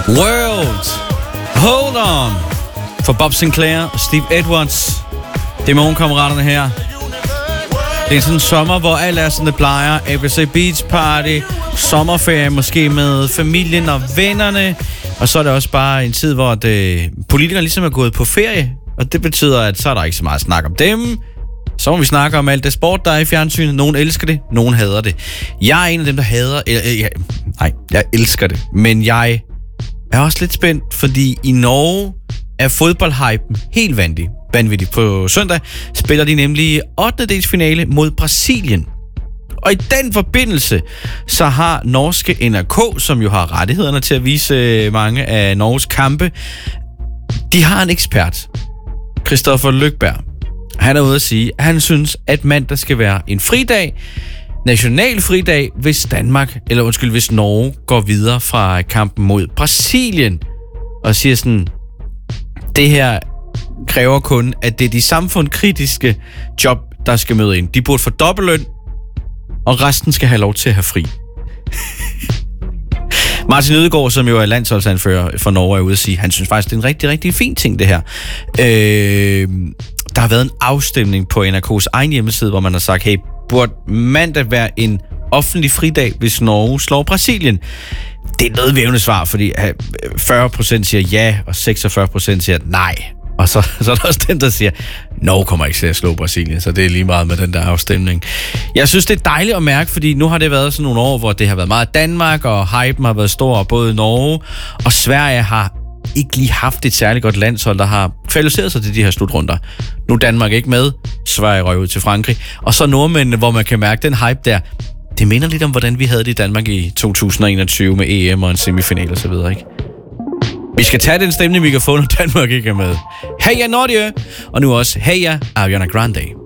World, Hold On for Bob Sinclair og Steve Edwards. Det er morgenkammeraterne her. Det er sådan en sommer, hvor alt er, som det plejer. ABC Beach Party, sommerferie måske med familien og vennerne. Og så er det også bare en tid, hvor politikere ligesom er gået på ferie. Og det betyder, at så er der ikke så meget snak om dem. Så må vi snakke om alt det sport, der er i fjernsynet. Nogen elsker det, nogen hader det. Jeg er en af dem, der hader... jeg elsker det. Men jeg er også lidt spændt, fordi i Norge er fodboldhypen helt vanvittig. På søndag spiller de nemlig 8. finale mod Brasilien. Og i den forbindelse, så har norske NRK, som jo har rettighederne til at vise mange af Norges kampe, de har en ekspert, Kristoffer Løkberg. Han er ude at sige, at han synes, at mandag skal være en fridag, national fridag, hvis hvis Norge går videre fra kampen mod Brasilien. Og siger sådan, det her kræver kun, at det er de samfundskritiske job, der skal møde ind. De burde få dobbeltløn, og resten skal have lov til at have fri. Martin Ødegaard, som jo er landsholdsanfører for Norge, er ude at sige, han synes faktisk, det er en rigtig, rigtig fin ting, det her. Der har været en afstemning på NRK's egen hjemmeside, hvor man har sagt, hey, burde mandag være en offentlig fridag, hvis Norge slår Brasilien? Det er noget vævende svar, fordi 40% siger ja, og 46% siger nej. Og så er der også den, der siger, Norge kommer ikke til at slå Brasilien, så det er lige meget med den der afstemning. Jeg synes, det er dejligt at mærke, fordi nu har det været sådan nogle år, hvor det har været meget Danmark, og hypen har været stor, både Norge og Sverige har ikke lige haft et særligt godt landshold, der har kvalificeret sig til de her slutrunder. Nu er Danmark ikke med, Sverige røg ud til Frankrig, og så nordmændene, hvor man kan mærke den hype der. Det minder lidt om, hvordan vi havde det i Danmark i 2021 med EM og en semifinal og så videre, ikke? Vi skal tage den stemning, vi kan få, når Danmark ikke er med. Heja Norge, og nu også heja Ariana Grande.